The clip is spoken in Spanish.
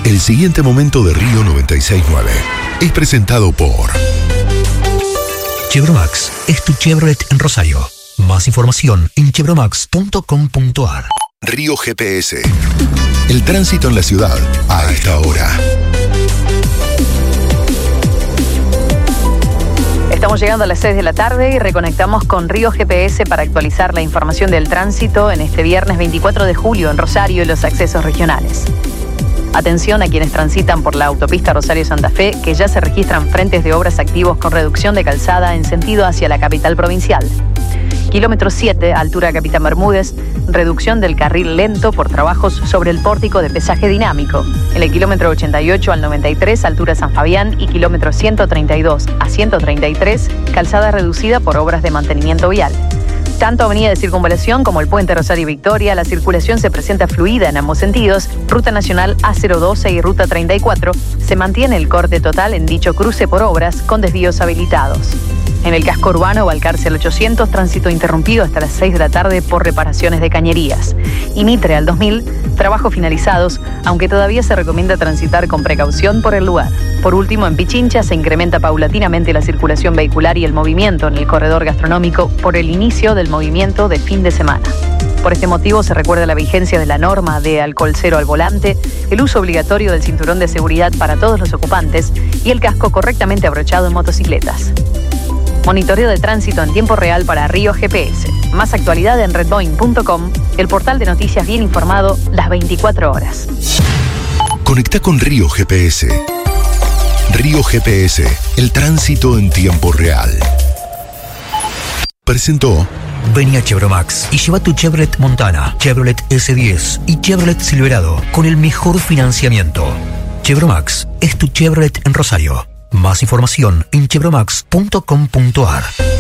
El siguiente momento de Río 96.9 es presentado por Chevromax es tu Chevrolet en Rosario. Más información en chevromax.com.ar. Río GPS. El tránsito en la ciudad a esta hora. Estamos llegando a las 6 de la tarde y reconectamos con Río GPS para actualizar la información del tránsito en este viernes 24 de julio en Rosario y los accesos regionales. Atención a quienes transitan por la autopista Rosario-Santa Fe, que ya se registran frentes de obras activos con reducción de calzada en sentido hacia la capital provincial. Kilómetro 7, altura Capitán Bermúdez, reducción del carril lento por trabajos sobre el pórtico de pesaje dinámico. En el kilómetro 88 al 93, altura San Fabián, y kilómetro 132 a 133, calzada reducida por obras de mantenimiento vial. Tanto avenida de Circunvalación como el puente Rosario Victoria, la circulación se presenta fluida en ambos sentidos. Ruta Nacional A012 y Ruta 34, se mantiene el corte total en dicho cruce por obras con desvíos habilitados. En el casco urbano, Balcarce al 800, tránsito interrumpido hasta las 6 de la tarde por reparaciones de cañerías. Y Mitre al 2000, trabajos finalizados, aunque todavía se recomienda transitar con precaución por el lugar. Por último, en Pichincha se incrementa paulatinamente la circulación vehicular y el movimiento en el corredor gastronómico por el inicio del movimiento de fin de semana. Por este motivo se recuerda la vigencia de la norma de alcohol cero al volante, el uso obligatorio del cinturón de seguridad para todos los ocupantes y el casco correctamente abrochado en motocicletas. Monitoreo de tránsito en tiempo real para Río GPS. Más actualidad en redboeing.com, el portal de noticias bien informado las 24 horas. Conecta con Río GPS. Río GPS, el tránsito en tiempo real. Presentó. Vení a Chevromax y lleva tu Chevrolet Montana, Chevrolet S10 y Chevrolet Silverado con el mejor financiamiento. Chevromax es tu Chevrolet en Rosario. Más información en chevromax.com.ar.